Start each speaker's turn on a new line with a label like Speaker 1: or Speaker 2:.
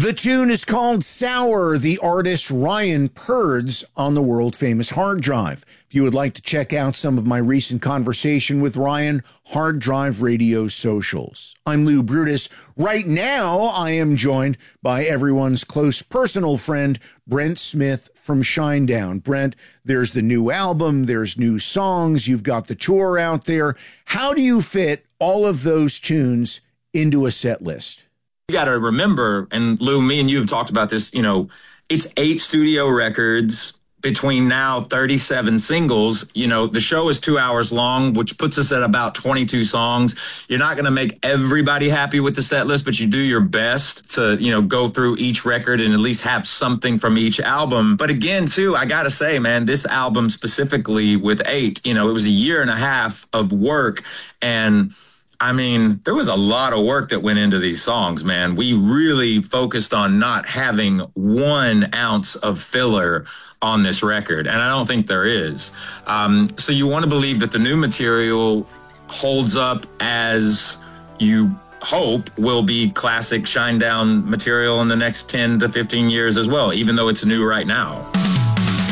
Speaker 1: The tune is called Sour, the artist Ryan Purds on the world-famous Hard Drive. If you would like to check out some of my recent conversation with Ryan, Hard Drive Radio socials. I'm Lou Brutus. Right now, I am joined by everyone's close personal friend, Brent Smith from Shinedown. Brent, there's the new album, there's new songs, you've got the tour out there. How do you fit all of those tunes into a set list?
Speaker 2: You got to remember, and Lou, me and you have talked about this, it's 8 studio records between now 37 singles. The show is 2 hours long, which puts us at about 22 songs. You're not going to make everybody happy with the set list, but you do your best to, go through each record and at least have something from each album. But again, too, I got to say, man, this album specifically with 8, it was a year and a half of work. And there was a lot of work that went into these songs, man. We really focused on not having 1 ounce of filler on this record, and I don't think there is. So you want to believe that the new material holds up as you hope will be classic Shinedown material in the next 10 to 15 years as well, even though it's new right now.